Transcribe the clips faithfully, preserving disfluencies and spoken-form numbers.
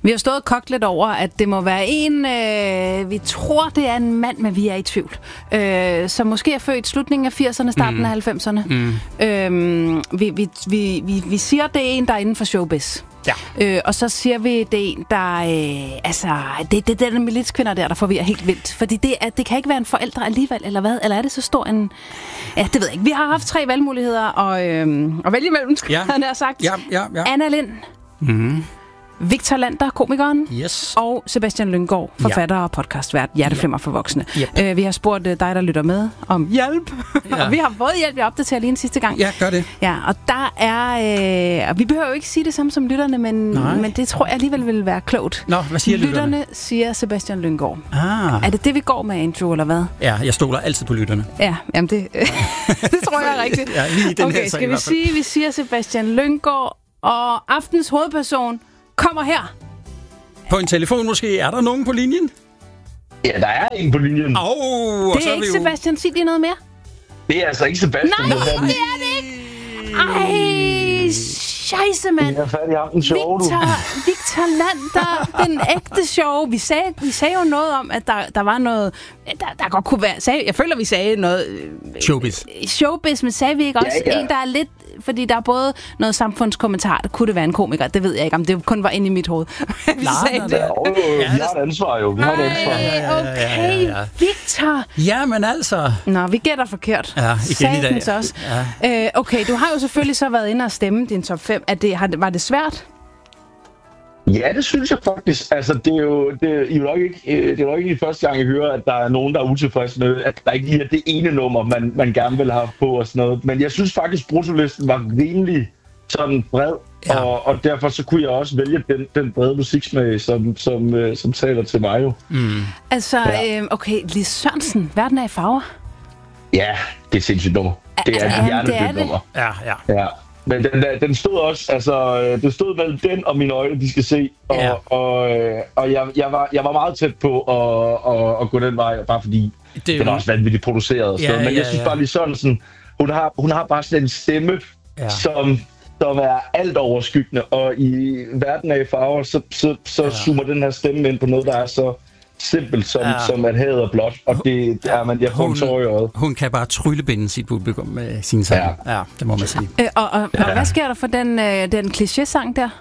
Vi har stået og kogt lidt over, at det må være en, øh, vi tror, det er en mand, men vi er i tvivl. Øh, som måske er født i slutningen af firserne, starten mm. af halvfemserne. Mm. Øh, vi, vi, vi, vi, vi siger, det er en, der er inden for showbiz. Ja. Øh, og så siger vi, det er en, der... Øh, altså, det, det er den militskvinder der, der forvirrer helt vildt. Fordi det, er, det kan ikke være en forældre alligevel, eller hvad? Eller er det så stor en... Ja, det ved jeg ikke. Vi har haft tre valgmuligheder, og, øh, og vælge imellem, skal ja. han have sagt. Ja, ja, ja. Anna Lind. Mm. Victor Lander, komikeren. Yes. Og Sebastian Lynggaard, forfatter ja. og podcastvært, Hjerteflimmer for voksne. Yep. Øh, vi har spurgt uh, dig, der lytter med, om hjælp. Ja. Og vi har fået hjælp, jeg opdaterer lige en sidste gang. Ja, gør det. Ja, og der er... Øh, og vi behøver jo ikke sige det samme som lytterne, men, men det tror jeg alligevel vil være klogt. Nå, hvad siger lytterne? Lytterne siger Sebastian Lynggaard. Ah. Er det det, vi går med, Andrew, eller hvad? Ja, jeg stoler altid på lytterne. Ja, jamen det, det tror jeg er rigtigt. Ja, lige den okay, her skal vi sige, vi siger Sebastian Lynggaard, og aftens hovedperson kommer her. På en telefon måske. Er der nogen på linjen? Ja, der er en på linjen. Oh, det er ikke jo... Sebastian. Sig lige noget mere. Det er altså ikke Sebastian. Nej, det er det ikke. Ej, scheisse, mand. Jeg er færdig ham den sjove, Victor, Victor Lander, den ægte sjove. Vi sagde, vi sagde jo noget om, at der, der var noget... Der, der godt kunne være... Sagde, jeg føler, vi sagde noget... Showbiz. Showbiz, men sagde vi ikke også ja, ja. en, der er lidt... Fordi der er både noget samfundskommentar, der kunne det være en komiker. Det ved jeg ikke, om det kun var inde i mit hoved. vi nej, sagde nej, det. Jo, jo, vi har et ansvar jo. Vi har et ansvar. Ej, okay, ja, ja, ja. Victor. Ja, men altså... Nå, vi gætter forkert. Ja, igen i dag. Også. Ja. Øh, okay, du har jo selvfølgelig så været inde og stemme din top fem. Er det, har det, var det svært? Ja, det synes jeg faktisk. Altså, det er jo, det, I er nok ikke, det er nok ikke de første gang, jeg hører, at der er nogen, der er utilfredse med, at der ikke lige er det ene nummer, man, man gerne vil have på og sådan noget. Men jeg synes faktisk, bruttolisten var rimelig sådan bred, ja. og, og derfor så kunne jeg også vælge den, den brede musiksmag, som, som, øh, som taler til mig jo. Mm. Altså, ja. øh, okay, Lis Sørensen, Verden er i farver. Ja, det er sindssygt nummer. Det er et hjernedødt nummer. Ja, ja. ja. Men den, den stod også, altså, det stod vel den og mine øjne, de skal se, og, ja. og, og jeg, jeg, var, jeg var meget tæt på at, at, at gå den vej, bare fordi det den er også vanvittigt produceret og sådan ja, men ja, jeg synes ja. bare lige sådan, hun har, hun har bare sådan en stemme, ja. som, som er alt overskyggende, og i Verden af farver, så, så, så ja. zoomer den her stemme ind på noget, der er så simpelt som, ja. som at havet er blåt, og det er man, jeg får en tår i øjet. Hun kan bare tryllebinde sit publikum med sine sange. Ja. ja, det må man sige. Øh, og, og, ja. og hvad sker der for den, øh, den kliché-sang der?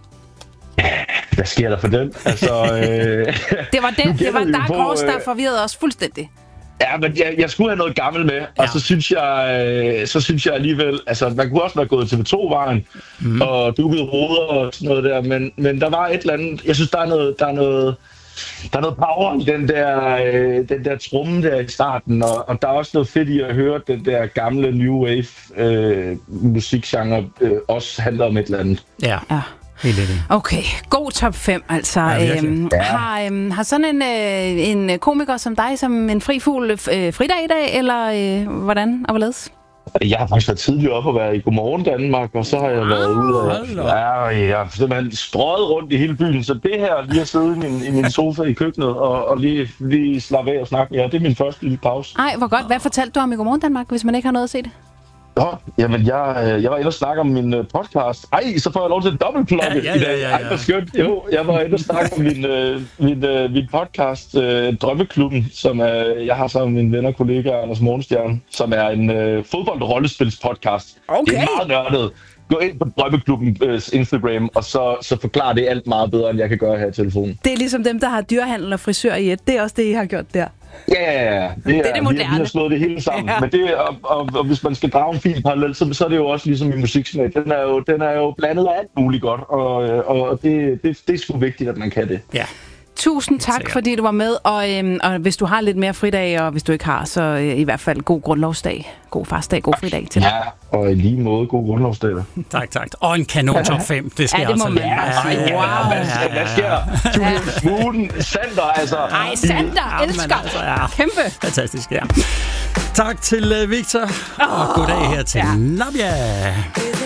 Hvad sker der for den? Altså, øh, det var den, det var Dark Horse, der forvirrede os fuldstændig. Ja, men jeg, jeg skulle have noget gammelt med, ja. og så synes jeg, øh, så synes jeg alligevel, altså man kunne også være gået til T V to-vejen, mm. og dukket hoveder og sådan noget der, men, men der var et eller andet, jeg synes, der er noget, der er noget, der er noget power i den der, øh, den der tromme der i starten, og, og der er også noget fedt i at høre den der gamle New Wave øh, musikgenre øh, også handler om et eller andet. Ja. ja. Okay, god top fem altså. Ja, øhm, ja. har, øhm, har sådan en, øh, en komiker som dig som en fri fugl øh, fridag i dag, eller øh, hvordan og hvorledes? Jeg har faktisk været tidligt op og været i Godmorgen Danmark, og så har jeg været ah, ude og ja, jeg har simpelthen strøget rundt i hele byen, så det her lige at sidde i min, i min sofa i køkkenet og, og lige, lige slappe af og snakke, ja, det er min første lille pause. Ej, hvor godt. Hvad fortalte du om i Godmorgen Danmark, hvis man ikke har noget at se det? Nå, jamen jeg, jeg var inde og snakke om min uh, podcast. Ej, så får jeg lov til at dobbeltplukke ja, ja, ja, ja, ja. Ej, hvor skønt. Jo, jeg var inde og snakke om min, uh, min, uh, min podcast, uh, Drømmeklubben, som uh, jeg har sammen med min ven og kollega Anders Morgenstjerne, som er en uh, fodbold-rollespils-podcast. Okay. Det er meget nørdet. Gå ind på Drømmeklubbens Instagram, og så, så forklarer det alt meget bedre, end jeg kan gøre her i telefonen. Det er ligesom dem, der har dyrehandel og frisør i et. Det er også det, I har gjort der. Ja, ja, ja. Det er det, er det moderne. Vi, vi har slået det hele sammen. Ja. Men det, og, og, og hvis man skal drage en fin parallel, så, så er det jo også ligesom i musiksmag. Den er jo, den er jo blandet af alt muligt godt, og, og det, det, det er sgu vigtigt, at man kan det. Ja. Tusind tak, fordi du var med, og, øhm, og hvis du har lidt mere fridag, og hvis du ikke har, så øh, i hvert fald god grundlovsdag, god farsdag, god fridag til dig. Ja, og i lige måde god grundlovsdag. Tak, tak. Og en kanon top fem, det skal ja, det må altså man bare sige. Ja, wow. Hvad, hvad sker der? Julian Smuden, Sander, altså. Ej, Sander, ja, elsker. Altså, ja. Kæmpe. Fantastisk, ja. Tak til uh, Victor, og oh, goddag her til ja. Nabia.